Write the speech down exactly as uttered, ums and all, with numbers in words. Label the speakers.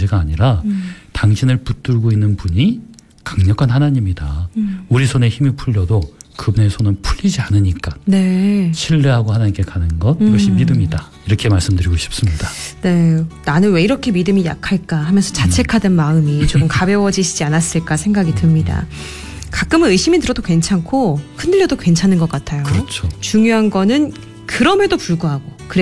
Speaker 1: 문제가 아니라 음. 당신을 붙들고 있는 분이 강력한 하나님이다. 음. 우리 손에 힘이 풀려도 그분의 손은 풀리지 않으니까 네. 신뢰하고 하나님께 가는 것 이것이 음. 믿음이다. 이렇게 말씀드리고 싶습니다.
Speaker 2: 네, 나는 왜 이렇게 믿음이 약할까 하면서 자책하던 음. 마음이 조금 가벼워지시지 않았을까 생각이 듭니다. 가끔은 의심이 들어도 괜찮고 흔들려도 괜찮은 것 같아요.
Speaker 1: 그렇죠.
Speaker 2: 중요한 거는 그럼에도 불구하고 그래